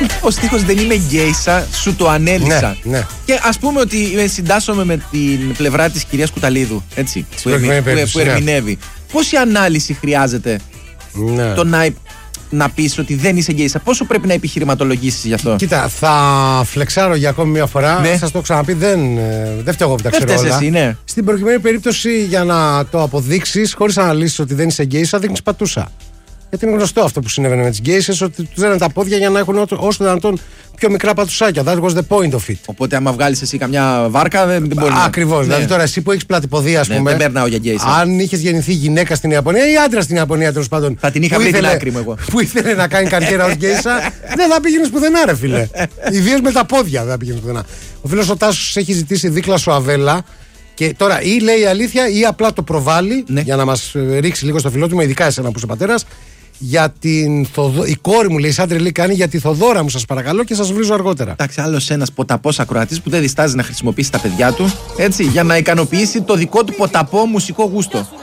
Ο στίχος δεν είμαι γκέισα, σου το ανέλησα. Ναι. Και ας πούμε ότι συντάσσομαι με την πλευρά της κυρίας Κουταλίδου, έτσι, που ερμηνεύει. Πόση ανάλυση χρειάζεται το να πεις ότι δεν είσαι γκέισα? Πόσο πρέπει να επιχειρηματολογήσεις γι' αυτό? Κοίτα, θα φλεξάρω για ακόμη μια φορά. Ναι. Σας το έχω ξαναπεί, δεν φταίω εγώ που τα ξέρω όλα. Εσύ, ναι. Στην προκειμένη περίπτωση, για να το αποδείξεις, χωρίς να αναλύσεις ότι δεν είσαι γκέισα, δείχνεις πατούσα. Γιατί είναι γνωστό αυτό που συνέβαινε με τις γκέισες, ότι τους δέναν τα πόδια για να έχουν όσο δυνατόν πιο μικρά πατουσάκια. That was the point of it. Οπότε, άμα βγάλεις εσύ καμιά βάρκα, δεν μπορεί να. Ακριβώς. Ναι. Δηλαδή, τώρα εσύ που έχεις πλατυποδία, ας πούμε. Δεν περνάω για γκέισα. Αν είχες γεννηθεί γυναίκα στην Ιαπωνία ή άντρα στην Ιαπωνία, τέλος πάντων. Θα την είχα βρει την άκρη μου εγώ. Που ήθελε να κάνει καριέρα ως γκέισα, δεν θα πήγαινες πουθενά, ρε φίλε. Ιδίως με τα πόδια δεν θα πήγαινες πουθενά. Ο φίλος ο Τάσος έχει ζητήσει δίκλα σου Αβέλα. Και τώρα ή λέει αλήθεια ή απλά το προβάλλει, για να μας ρίξει λίγο στο φιλότιμο, ειδικά εσένα που είσαι πατέρας. Για η κόρη μου λέει: σαν τρελή κάνει για τη Θοδώρα μου, σας παρακαλώ, και σας βρίζω αργότερα. Εντάξει, άλλος ένας ποταπός ακροατής που δεν διστάζει να χρησιμοποιήσει τα παιδιά του, έτσι, για να ικανοποιήσει το δικό του ποταπό μουσικό γούστο.